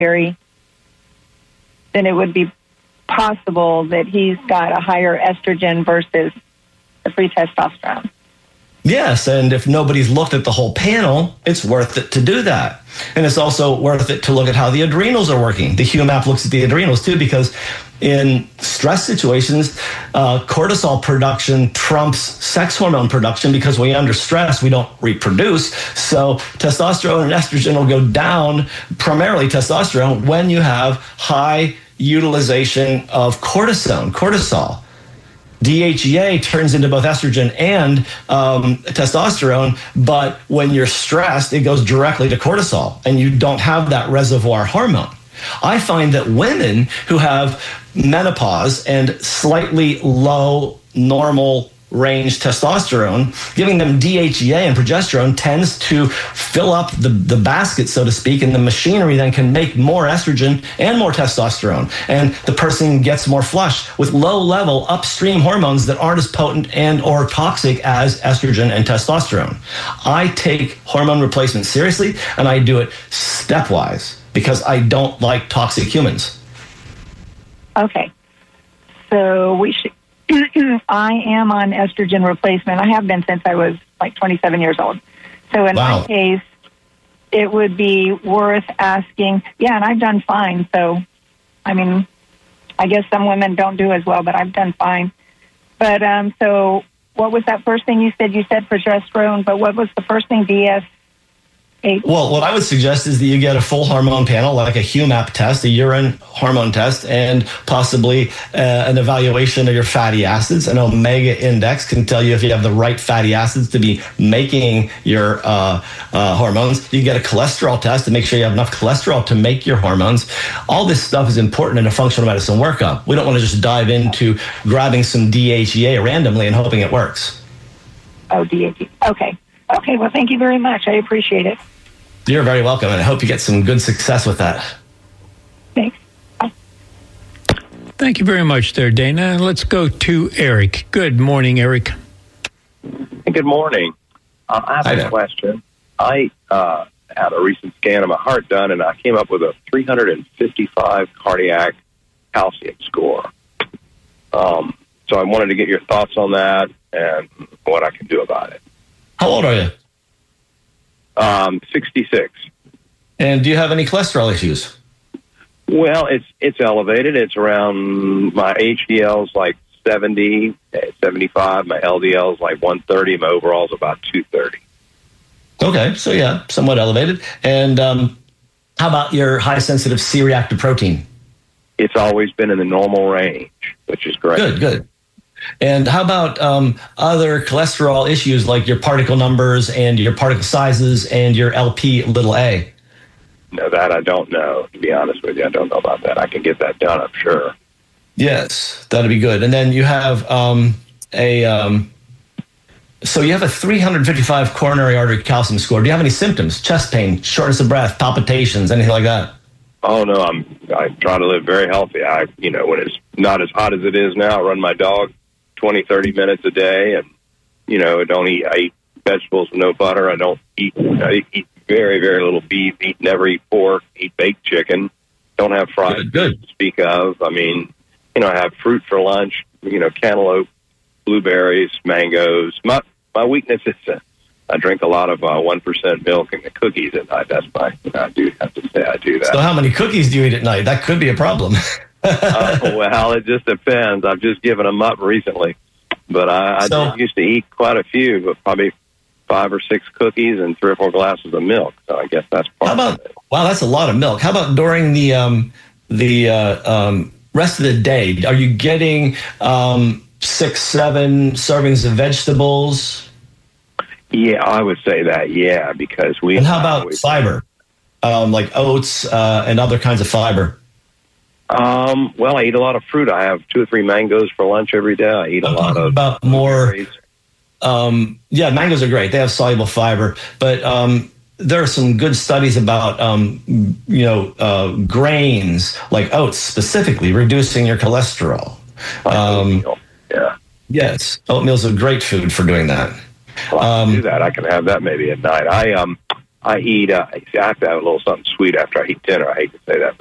dietary, then it would be possible that he's got a higher estrogen versus the free testosterone. Yes, and if nobody's looked at the whole panel, it's worth it to do that. And it's also worth it to look at how the adrenals are working. The HUMAP looks at the adrenals too, because in stress situations, cortisol production trumps sex hormone production, because when you're under stress, we don't reproduce. So testosterone and estrogen will go down, primarily testosterone, when you have high utilization of cortisol. DHEA turns into both estrogen and testosterone, but when you're stressed, it goes directly to cortisol, and you don't have that reservoir hormone. I find that women who have menopause and slightly low normal range testosterone, giving them DHEA and progesterone tends to fill up the basket, so to speak, and the machinery then can make more estrogen and more testosterone. And the person gets more flush with low-level upstream hormones that aren't as potent and or toxic as estrogen and testosterone. I take hormone replacement seriously, and I do it stepwise because I don't like toxic humans. Okay. So we should... I am on estrogen replacement. I have been since I was like 27 years old. So in my case, it would be worth asking. Yeah, and I've done fine. So, I mean, I guess some women don't do as well, but I've done fine. But so what was that first thing you said? You said progesterone, but what was the first thing? DS8? Well, what I would suggest is that you get a full hormone panel, like a HUMAP test, a urine hormone test, and possibly an evaluation of your fatty acids. An omega index can tell you if you have the right fatty acids to be making your hormones. You get a cholesterol test to make sure you have enough cholesterol to make your hormones. All this stuff is important in a functional medicine workup. We don't want to just dive into grabbing some DHEA randomly and hoping it works. Oh, DHEA. Okay. Okay, well, thank you very much. I appreciate it. You're very welcome, and I hope you get some good success with that. Thanks. Bye. Thank you very much there, Dana. Let's go to Eric. Good morning, Eric. Good morning. I have a question. I had a recent scan of my heart done, and I came up with a 355 cardiac calcium score. So I wanted to get your thoughts on that and what I can do about it. How old are you? 66. And do you have any cholesterol issues? Well, it's elevated. It's around, my HDL's like 70, 75. My LDL's like 130. My overall's about 230. Okay, so yeah, somewhat elevated. And how about your high-sensitive C-reactive protein? It's always been in the normal range, which is great. Good. And how about other cholesterol issues like your particle numbers and your particle sizes and your LP(a)? No, that I don't know. To be honest with you, I don't know about that. I can get that done, I'm sure. Yes, that'd be good. And then you have so you have a 355 coronary artery calcium score. Do you have any symptoms? Chest pain, shortness of breath, palpitations, anything like that? Oh no, I try to live very healthy. When it's not as hot as it is now, I run my dog 20, 30 minutes a day, and I eat vegetables with no butter. I eat very, very little beef, never eat pork, eat baked chicken, don't have fried good. To speak of. I mean, I have fruit for lunch, cantaloupe, blueberries, mangoes. My weakness is I drink a lot of 1% milk and the cookies at night. I do have to say I do that. So how many cookies do you eat at night? That could be a problem. Well, it just depends. I've just given them up recently, but I used to eat quite a few, but probably 5 or 6 cookies and 3 or 4 glasses of milk. So I guess that's part of it. Wow, that's a lot of milk. How about during the rest of the day? Are you getting 6, 7 servings of vegetables? Yeah, I would say that. Yeah, because we. And how about fiber, like oats and other kinds of fiber? Well, I eat a lot of fruit. I have 2 or 3 mangoes for lunch every day. I eat a lot of about more. Mangoes are great. They have soluble fiber, but there are some good studies about grains like oats specifically reducing your cholesterol. Oatmeal. Yeah. Yes, oatmeal is a great food for doing that. Well, I can do that. I can have that maybe at night. I eat. I have to have a little something sweet after I eat dinner. I hate to say that,